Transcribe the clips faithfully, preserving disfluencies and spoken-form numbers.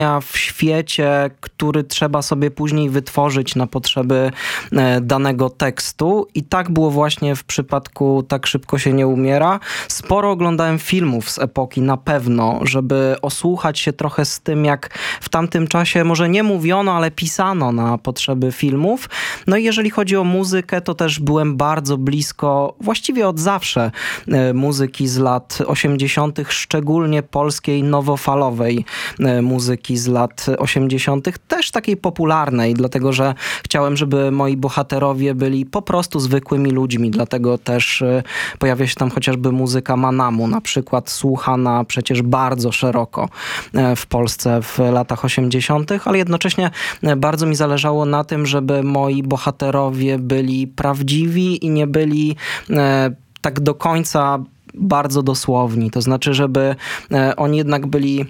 w świecie, który trzeba sobie później wytworzyć na potrzeby danego tekstu. I tak było właśnie w przypadku Tak szybko się nie umiera. Sporo oglądałem filmów z epoki na pewno, żeby osłuchać się trochę z tym, jak w tamtym czasie może nie mówiono, ale pisano na potrzeby filmów. No i jeżeli chodzi o muzykę, to też byłem bardzo blisko, właściwie od zawsze, muzyki z lat osiemdziesiątych, szczególnie polskiej nowofalowej muzyki z lat osiemdziesiątych, też takiej popularnej, dlatego że chciałem, żeby moi bohaterowie byli po prostu zwykłymi ludźmi, dlatego też pojawia się tam chociażby muzyka Manamu, na przykład słuchana przecież bardzo szeroko w Polsce w latach osiemdziesiątych, ale jednocześnie bardzo mi zależało na tym, żeby moi bohaterowie byli prawdziwi i nie byli tak do końca bardzo dosłowni. To znaczy, żeby oni jednak byli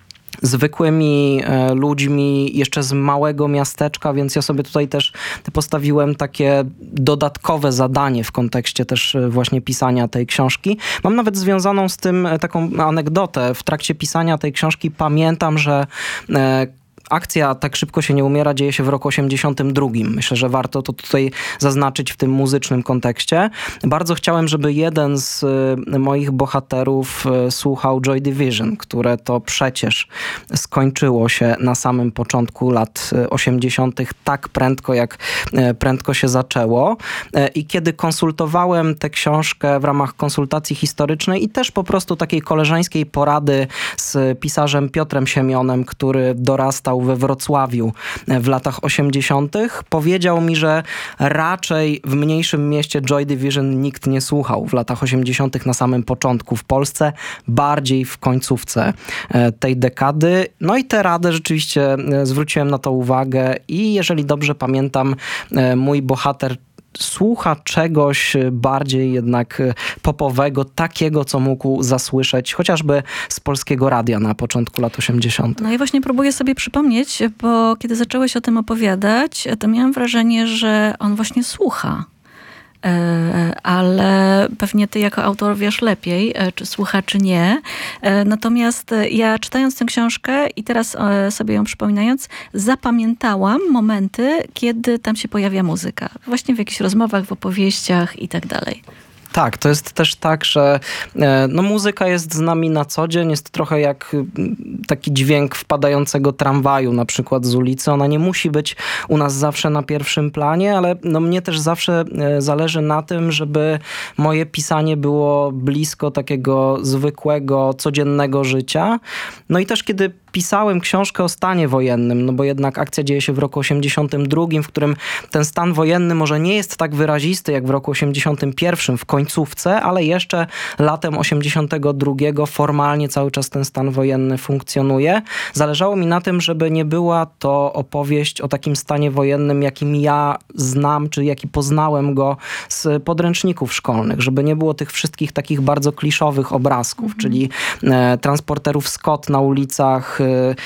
zwykłymi e, ludźmi jeszcze z małego miasteczka, więc ja sobie tutaj też postawiłem takie dodatkowe zadanie w kontekście też właśnie pisania tej książki. Mam nawet związaną z tym taką anegdotę. W trakcie pisania tej książki pamiętam, że e, akcja Tak szybko się nie umiera dzieje się w roku osiemdziesiątym drugim. Myślę, że warto to tutaj zaznaczyć w tym muzycznym kontekście. Bardzo chciałem, żeby jeden z moich bohaterów słuchał Joy Division, które to przecież skończyło się na samym początku lat osiemdziesiątych tak prędko, jak prędko się zaczęło. I kiedy konsultowałem tę książkę w ramach konsultacji historycznej i też po prostu takiej koleżeńskiej porady z pisarzem Piotrem Siemionem, który dorastał we Wrocławiu w latach osiemdziesiątych, powiedział mi, że raczej w mniejszym mieście Joy Division nikt nie słuchał w latach osiemdziesiątych na samym początku w Polsce, bardziej w końcówce tej dekady. No i tę radę rzeczywiście zwróciłem na to uwagę i jeżeli dobrze pamiętam, mój bohater słucha czegoś bardziej jednak popowego, takiego, co mógł zasłyszeć chociażby z polskiego radia na początku lat osiemdziesiątych. No i właśnie próbuję sobie przypomnieć, bo kiedy zacząłeś o tym opowiadać, to miałam wrażenie, że on właśnie słucha. Ale pewnie ty jako autor wiesz lepiej, czy słucha, czy nie. Natomiast ja czytając tę książkę i teraz sobie ją przypominając, zapamiętałam momenty, kiedy tam się pojawia muzyka. Właśnie w jakichś rozmowach, w opowieściach i tak dalej. Tak, to jest też tak, że no, muzyka jest z nami na co dzień, jest trochę jak taki dźwięk wpadającego tramwaju na przykład z ulicy. Ona nie musi być u nas zawsze na pierwszym planie, ale no, mnie też zawsze zależy na tym, żeby moje pisanie było blisko takiego zwykłego, codziennego życia. No i też kiedy pisałem książkę o stanie wojennym, no bo jednak akcja dzieje się w roku osiemdziesiątym drugim, w którym ten stan wojenny może nie jest tak wyrazisty jak w roku osiemdziesiątym pierwszym w końcówce, ale jeszcze latem osiemdziesiątego drugiego formalnie cały czas ten stan wojenny funkcjonuje. Zależało mi na tym, żeby nie była to opowieść o takim stanie wojennym, jakim ja znam, czy jaki poznałem go z podręczników szkolnych, żeby nie było tych wszystkich takich bardzo kliszowych obrazków, mhm. czyli e, transporterów Scott na ulicach,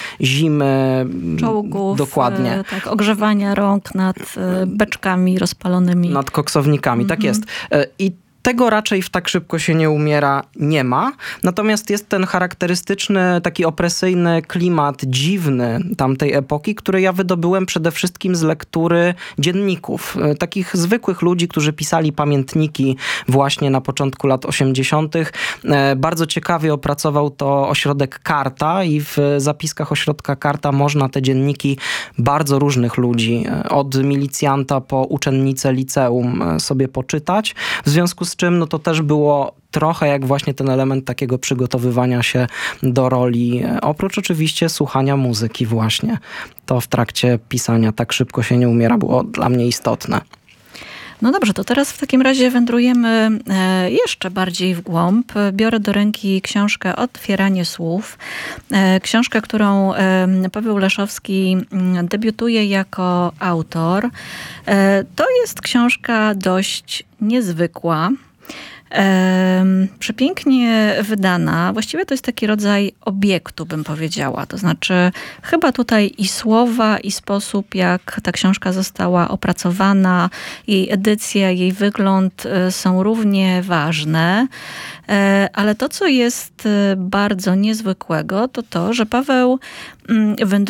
zimy, czołgów, dokładnie. E, tak, ogrzewania rąk nad e, beczkami rozpalonymi. Nad koksownikami, mm-hmm. tak jest. E, I tego raczej w Tak szybko się nie umiera nie ma. Natomiast jest ten charakterystyczny, taki opresyjny klimat dziwny tamtej epoki, który ja wydobyłem przede wszystkim z lektury dzienników. Takich zwykłych ludzi, którzy pisali pamiętniki właśnie na początku lat osiemdziesiątych. Bardzo ciekawie opracował to ośrodek Karta i w zapiskach ośrodka Karta można te dzienniki bardzo różnych ludzi, od milicjanta po uczennicę liceum sobie poczytać. W związku z czym no to też było trochę jak właśnie ten element takiego przygotowywania się do roli, oprócz oczywiście słuchania muzyki właśnie. To w trakcie pisania Tak szybko się nie umiera było dla mnie istotne. No dobrze, to teraz w takim razie wędrujemy jeszcze bardziej w głąb. Biorę do ręki książkę Otwieranie słów. Książkę, którą Paweł Leszowski debiutuje jako autor. To jest książka dość niezwykła. Em, przepięknie wydana. Właściwie to jest taki rodzaj obiektu, bym powiedziała. To znaczy chyba tutaj i słowa, i sposób, jak ta książka została opracowana, jej edycja, jej wygląd y, są równie ważne. E, ale to, co jest y, bardzo niezwykłego, to to, że Paweł mm, wędruje